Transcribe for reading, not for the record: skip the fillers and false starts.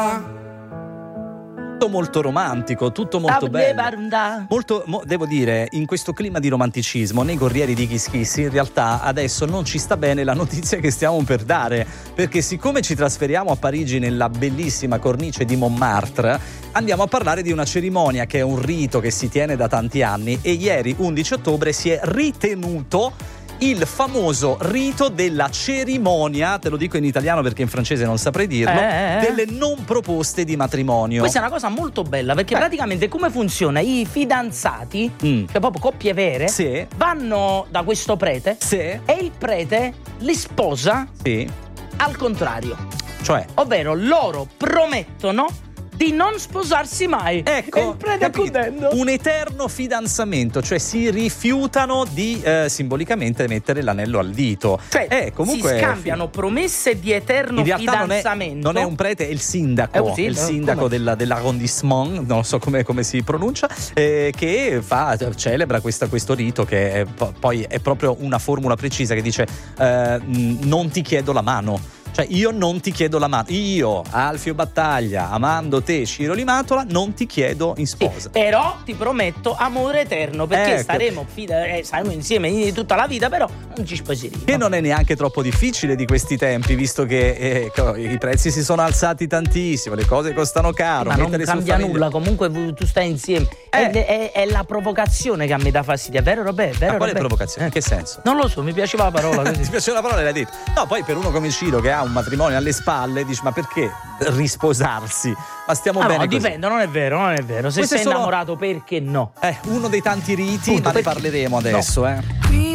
Molto romantico, tutto molto bello. Devo dire, in questo clima di romanticismo nei Corrieri di Kiss Kiss in realtà adesso non ci sta bene la notizia che stiamo per dare, perché siccome ci trasferiamo a Parigi nella bellissima cornice di Montmartre, andiamo a parlare di una cerimonia che è un rito che si tiene da tanti anni e ieri 11 ottobre si è ritenuto il famoso rito della cerimonia, te lo dico in italiano perché in francese non saprei dirlo, delle non proposte di matrimonio. Questa è una cosa molto bella perché praticamente come funziona? I fidanzati, cioè proprio coppie vere, vanno da questo prete e il prete li sposa al contrario. Cioè? Ovvero loro promettono di non sposarsi mai. Ecco, e il prete accudendo. Un eterno fidanzamento, cioè si rifiutano di simbolicamente mettere l'anello al dito. Cioè comunque si scambiano promesse di eterno fidanzamento. Non è un prete, è il sindaco. È il sindaco dell'arrondissement, non so come si pronuncia, che celebra questo rito che poi è proprio una formula precisa che dice non ti chiedo la mano. Cioè io non ti chiedo la mano, io Alfio Battaglia amando te Ciro Limatola non ti chiedo in sposa, però ti prometto amore eterno perché staremo insieme tutta la vita, però non ci sposeremo. Che non è neanche troppo difficile di questi tempi, visto che i prezzi si sono alzati tantissimo, le cose costano caro, ma non cambia nulla, comunque tu stai insieme. È la provocazione che a me dà fastidio, è vero Robè? Ma quale provocazione? In che senso? Non lo so, mi piaceva la parola così. Ti piaceva la parola, l'hai detto. No, poi per uno come Ciro che ha un matrimonio alle spalle dici ma perché risposarsi? Ma stiamo bene no, così. Dipende, non è vero. Se sei innamorato perché no? Uno dei tanti riti, ma ne parleremo adesso,